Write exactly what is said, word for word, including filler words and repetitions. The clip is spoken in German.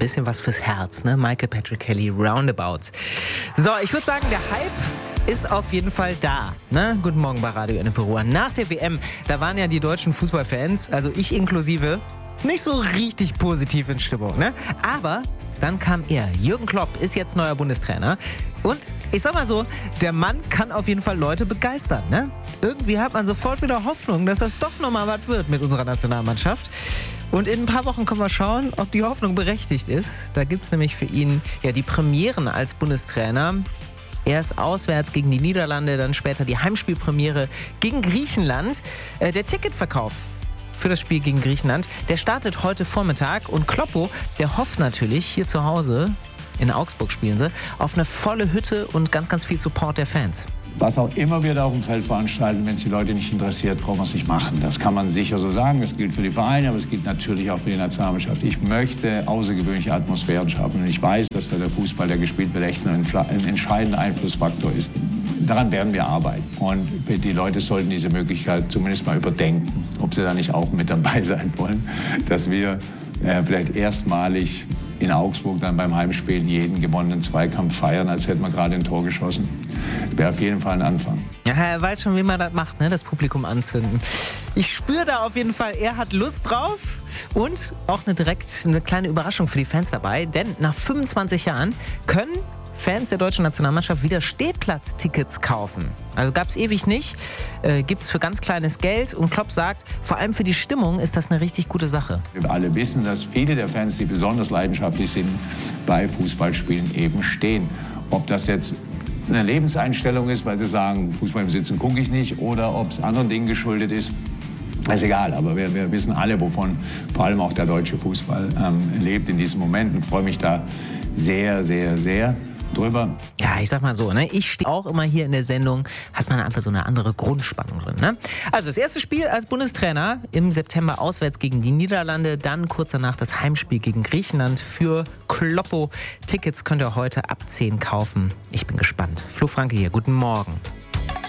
bisschen was fürs Herz, ne? Michael Patrick Kelly, Roundabout. So, ich würde sagen, der Hype ist auf jeden Fall da. Ne? Guten Morgen bei Radio N Peru. Nach der W M, da waren ja die deutschen Fußballfans, also ich inklusive, nicht so richtig positiv in Stimmung. Ne? Aber dann kam er. Jürgen Klopp ist jetzt neuer Bundestrainer. Und ich sag mal so, der Mann kann auf jeden Fall Leute begeistern. Ne? Irgendwie hat man sofort wieder Hoffnung, dass das doch nochmal was wird mit unserer Nationalmannschaft. Und in ein paar Wochen können wir schauen, ob die Hoffnung berechtigt ist. Da gibt es nämlich für ihn ja die Premieren als Bundestrainer. Erst auswärts gegen die Niederlande, dann später die Heimspielpremiere gegen Griechenland. Äh, der Ticketverkauf für das Spiel gegen Griechenland, der startet heute Vormittag. Und Kloppo, der hofft natürlich hier zu Hause, in Augsburg spielen sie, auf eine volle Hütte und ganz, ganz viel Support der Fans. Was auch immer wir da auf dem Feld veranstalten, wenn es die Leute nicht interessiert, brauchen wir es nicht machen. Das kann man sicher so sagen. Das gilt für die Vereine, aber es gilt natürlich auch für die Nationalmannschaft. Ich möchte außergewöhnliche Atmosphären schaffen. Und ich weiß, dass da der Fußball, der gespielt wird, echt ein, ein entscheidender Einflussfaktor ist. Daran werden wir arbeiten. Und die Leute sollten diese Möglichkeit zumindest mal überdenken, ob sie da nicht auch mit dabei sein wollen, dass wir äh, vielleicht erstmalig in Augsburg dann beim Heimspiel jeden gewonnenen Zweikampf feiern, als hätten wir gerade ein Tor geschossen. Das wäre auf jeden Fall ein Anfang. Ja, er weiß schon, wie man das macht, ne? Das Publikum anzünden. Ich spüre da auf jeden Fall, er hat Lust drauf und auch eine direkt eine kleine Überraschung für die Fans dabei, denn nach fünfundzwanzig Jahren können Fans der deutschen Nationalmannschaft wieder Stehplatztickets kaufen. Also gab es ewig nicht, äh, gibt es für ganz kleines Geld und Klopp sagt, vor allem für die Stimmung ist das eine richtig gute Sache. Wir alle wissen, dass viele der Fans, die besonders leidenschaftlich sind, bei Fußballspielen eben stehen. Ob das jetzt eine Lebenseinstellung ist, weil sie sagen, Fußball im Sitzen gucke ich nicht, oder ob es anderen Dingen geschuldet ist, ist egal. Aber wir, wir wissen alle, wovon vor allem auch der deutsche Fußball ähm, lebt in diesem Moment, und freue mich da sehr, sehr, sehr drüber. Ja, ich sag mal so, ne? Ich stehe auch immer hier in der Sendung, hat man einfach so eine andere Grundspannung drin. Ne? Also das erste Spiel als Bundestrainer im September auswärts gegen die Niederlande, dann kurz danach das Heimspiel gegen Griechenland für Kloppo. Tickets könnt ihr heute ab zehn kaufen. Ich bin gespannt. Flo Franke hier, guten Morgen.